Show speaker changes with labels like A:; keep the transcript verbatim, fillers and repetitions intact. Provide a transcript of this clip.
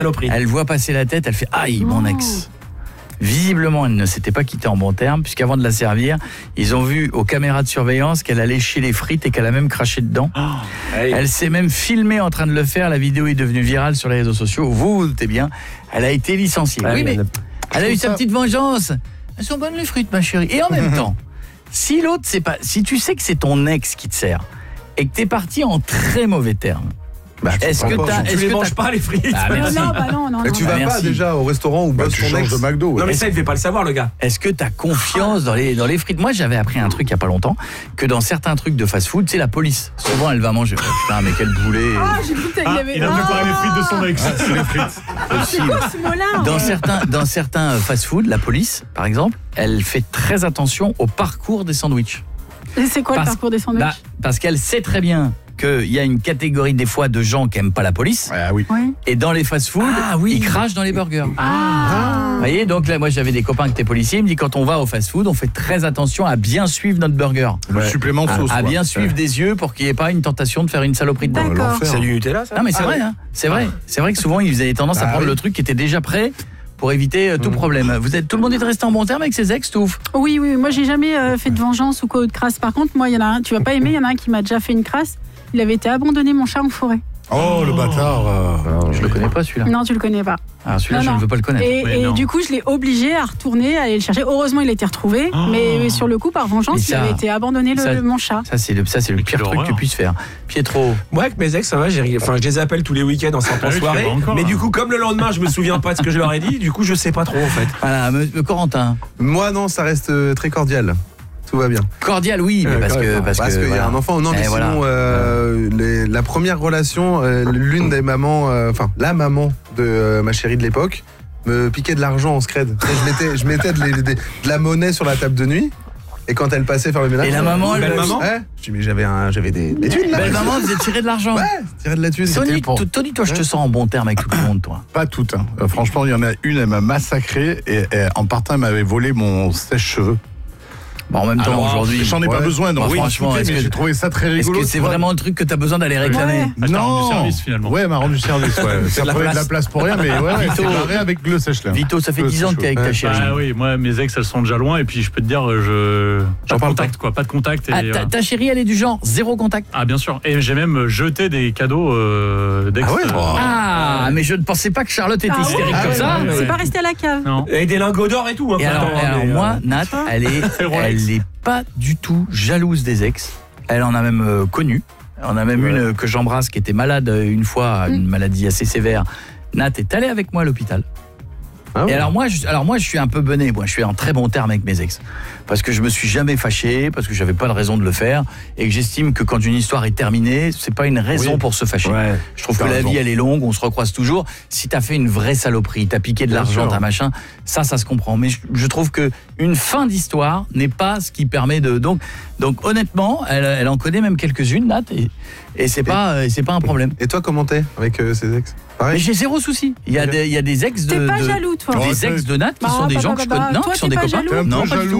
A: Elle voit passer la tête, elle fait aïe, mon ex. Visiblement, elle ne s'était pas quittée en bon terme, puisqu'avant de la servir, ils ont vu aux caméras de surveillance qu'elle a léché les frites et qu'elle a même craché dedans. Oh, hey. Elle s'est même filmée en train de le faire. La vidéo est devenue virale sur les réseaux sociaux. Vous vous doutez bien, elle a été licenciée. Ah, oui, mais elle a eu sa ça... petite vengeance. Elles sont bonnes les frites, ma chérie. Et en même temps, si l'autre, c'est pas, si tu sais que c'est ton ex qui te sert et que t'es parti en très mauvais termes, bah, est-ce que t'as, est-ce
B: tu les
A: que
B: manges
A: t'as...
B: pas les frites?
A: Ah,
C: non, non, bah non, non.
D: Mais tu
A: bah,
D: vas
A: merci.
D: pas déjà au restaurant où
E: bah,
D: bosse
E: tu
D: ton
E: changes
D: ex
E: de McDo. Ouais.
B: Non mais ça il devait pas le savoir le gars.
A: Est-ce que t'as confiance dans les dans les frites? Moi j'avais appris un truc il y a pas longtemps que dans certains trucs de fast-food, tu sais la police, souvent elle va manger. Oh, putain mais quel boulet.
C: Ah, j'ai cru qu'il y avait.
E: Il a préparé les frites de son ex. Ah, c'est les frites.
C: C'est quoi ce mot-là?
A: Dans certains dans certains fast-food, la police par exemple, elle fait très attention au parcours des sandwichs.
C: Et c'est quoi
A: parce,
C: le parcours des sandwichs?
A: bah, Parce qu'elle sait très bien qu'il y a une catégorie des fois de gens qui aiment pas la police.
E: Ah oui.
C: Oui.
A: Et dans les fast-food, ah, oui. ils crachent dans les burgers.
C: Ah.
A: Vous voyez, donc là, moi j'avais des copains qui étaient policiers, ils me disent quand on va au fast-food, on fait très attention à bien suivre notre burger.
E: Le supplément de sauce.
A: À, à bien suivre ouais. des yeux pour qu'il n'y ait pas une tentation de faire une saloperie de
C: D'accord.
B: C'est du Nutella ça?
A: Non mais c'est
B: ah,
A: vrai,
B: ouais.
A: hein, c'est vrai. C'est vrai que souvent ils avaient tendance à
D: bah,
A: prendre
D: oui.
A: le truc qui était déjà prêt pour éviter euh, tout mmh. problème. Vous êtes, tout le monde est resté en bon terme avec ses ex, tout ouf?
C: Oui, oui, moi j'ai jamais euh, fait de vengeance ou quoi ou de crasse. Par contre, moi il y en a un, tu vas pas aimer, il y en a un qui m'a déjà fait une crasse. Il avait été abandonné, mon chat, en forêt.
E: Oh, le bâtard. Euh...
A: Je le connais pas celui-là.
C: Non, tu le connais pas.
A: Ah, celui-là,
C: non,
A: je
C: non.
A: ne veux pas le connaître.
C: Et, et du coup, je l'ai obligé à retourner, à aller le chercher. Heureusement, il a été retrouvé. Oh. Mais sur le coup, par vengeance, ça, il avait été abandonné, le,
A: ça,
C: le, mon chat.
A: Ça, c'est le, ça, c'est le pire truc que tu puisses faire. Pietro.
B: Moi, avec mes ex, ça va, j'ai, enfin, je les appelle tous les week-ends en sortant
E: ah,
B: soirée.
E: Encore,
B: mais
E: hein.
B: du coup, comme le lendemain, je me souviens pas de ce que je leur ai dit, du coup, je sais pas trop, en fait.
A: Voilà, me, me Corentin.
D: Moi, non, ça reste très cordial. Tout va bien.
A: Cordial, oui, mais euh, parce que parce,
D: parce
A: que
D: qu'il voilà. y a un enfant. Non, mais
A: eh,
D: sinon,
A: voilà.
D: euh, les, la première relation, euh, l'une des mamans, enfin euh, la maman de euh, ma chérie de l'époque, me piquait de l'argent en scred. Je mettais, je mettais de, les, de, de la monnaie sur la table de nuit. Et quand elle passait faire le ménage,
A: et la maman,
B: belle
A: elle
B: maman,
D: ouais, je dis mais j'avais un, j'avais des, des thunes là.
A: Belle maman, vous êtes tiré de l'argent.
D: Ouais, tiré de la thune.
A: Tony, pour... Tony, toi, je te sens en bon terme avec tout le monde, toi.
E: Pas toutes. Hein. Euh, franchement, il y en a une, elle m'a massacré et, et en partant, elle m'avait volé mon sèche-cheveux.
A: Bon, en même temps,
E: alors,
A: aujourd'hui,
E: j'en ai ouais. pas besoin. Donc,
A: bah,
E: oui,
A: franchement,
E: mais
A: est-ce que
E: j'ai trouvé ça très rigolo.
A: Est-ce que c'est vraiment le truc que tu as besoin d'aller réclamer?
C: Ouais.
E: Ah, non,
F: rendu service finalement.
E: Ouais, elle m'a rendu service. Ouais. Ça
B: la
E: prenait
B: place.
E: de la place pour rien, mais ouais, c'est barré avec le sèche-là.
A: Vito, ça fait dix ans que t'es avec ta chérie.
F: Ah oui, moi mes ex elles sont déjà loin et puis je peux te dire, je pas de contact quoi, pas de contact. Et,
A: ah, ta, ta chérie, elle est du genre zéro contact.
F: Ah bien sûr. Et j'ai même jeté des cadeaux euh, d'ex.
D: Ah ouais.
F: Euh,
A: Ah, mais je ne pensais pas que Charlotte était
C: Ah
A: hystérique
C: ouais.
A: comme
C: Ah
A: ça.
C: ouais,
F: ouais.
C: C'est pas resté à la cave.
F: Non.
B: Et des lingots d'or et tout. Hein,
A: Et alors,
B: pourtant,
A: et alors
B: mais,
A: moi,
B: euh,
A: Nat, elle est, elle est pas du tout jalouse des ex. Elle en a même euh, connu. On a même ouais. une que j'embrasse qui était malade une fois, une maladie assez sévère. Nat est allée avec moi à l'hôpital. Ah ouais. Et alors moi, je, alors moi, je suis un peu bené. Moi, je suis en très bon terme avec mes ex, parce que je me suis jamais fâché, parce que j'avais pas de raison de le faire, et que j'estime que quand une histoire est terminée, c'est pas une raison oui. pour se fâcher. Ouais. Je trouve que la vie, elle est longue, on se recroise toujours. Si t'as fait une vraie saloperie, t'as piqué de Bien l'argent, sûr. t'as machin, ça, ça se comprend. Mais je, je trouve que une fin d'histoire n'est pas ce qui permet de. Donc, donc honnêtement, elle, elle en connaît même quelques-unes, Nat, et, et c'est et, pas, c'est pas un problème.
D: Et toi, comment t'es avec euh, ces ex?
A: Mais j'ai zéro souci. Il y a des, il y a des ex de.
C: T'es pas
A: de,
C: jaloux, toi.
A: Des ex de Nat qui
C: bah,
A: sont des
C: bah,
A: gens
C: bah,
A: que je
C: bah,
A: connais. Non,
C: toi,
A: qui sont des
C: pas
A: copains.
C: Jaloux.
A: Non, pas
E: jaloux,
A: du tout.